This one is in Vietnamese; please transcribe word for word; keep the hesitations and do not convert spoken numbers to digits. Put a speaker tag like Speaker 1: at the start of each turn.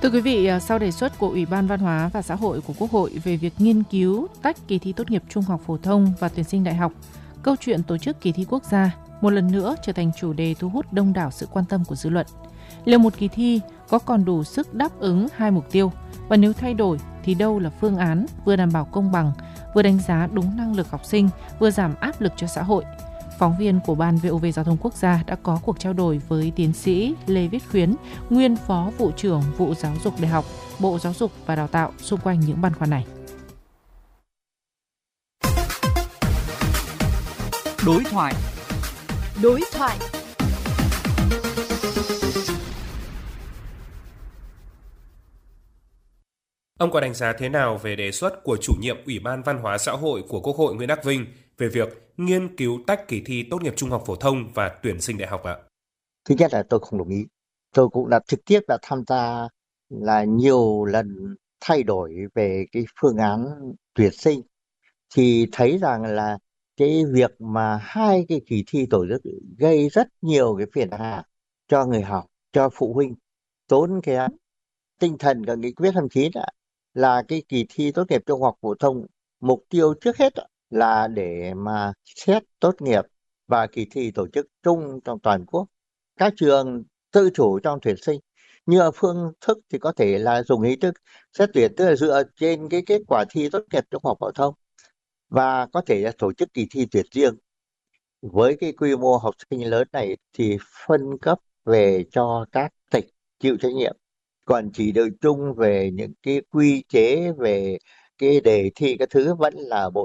Speaker 1: Thưa quý vị, sau đề xuất của Ủy ban Văn hóa và Xã hội của Quốc hội về việc nghiên cứu tách kỳ thi tốt nghiệp trung học phổ thông và tuyển sinh đại học, câu chuyện tổ chức kỳ thi quốc gia một lần nữa trở thành chủ đề thu hút đông đảo sự quan tâm của dư luận. Liệu một kỳ thi có còn đủ sức đáp ứng hai mục tiêu? Và nếu thay đổi thì đâu là phương án vừa đảm bảo công bằng, vừa đánh giá đúng năng lực học sinh, vừa giảm áp lực cho xã hội? Phóng viên của Ban vê o vê Giao thông Quốc gia đã có cuộc trao đổi với tiến sĩ Lê Viết Khuyến, nguyên Phó Vụ trưởng Vụ Giáo dục Đại học, Bộ Giáo dục và Đào tạo xung quanh những băn khoăn này.
Speaker 2: Đối thoại. Đối thoại.
Speaker 3: Ông có đánh giá thế nào về đề xuất của chủ nhiệm Ủy ban Văn hóa Xã hội của Quốc hội Nguyễn Đắc Vinh về việc nghiên cứu tách kỳ thi tốt nghiệp trung học phổ thông và tuyển sinh đại học ạ?
Speaker 4: Thứ nhất là tôi không đồng ý. Tôi cũng đã trực tiếp đã tham gia là nhiều lần thay đổi về cái phương án tuyển sinh, thì thấy rằng là cái việc mà hai cái kỳ thi tổ chức gây rất nhiều cái phiền hà cho người học, cho phụ huynh, tốn kém tinh thần. Cả nghị quyết hai mươi chín là cái kỳ thi tốt nghiệp trung học phổ thông, mục tiêu trước hết là để mà xét tốt nghiệp và kỳ thi tổ chức chung trong toàn quốc. Các trường tự chủ trong tuyển sinh, như ở phương thức thì có thể là dùng hình thức xét tuyển, tức là dựa trên cái kết quả thi tốt nghiệp trung học phổ thông, và có thể là tổ chức kỳ thi tuyển riêng. Với cái quy mô học sinh lớn này thì phân cấp về cho các tỉnh chịu trách nhiệm, còn chỉ được chung về những cái quy chế về cái đề thi các thứ vẫn là Bộ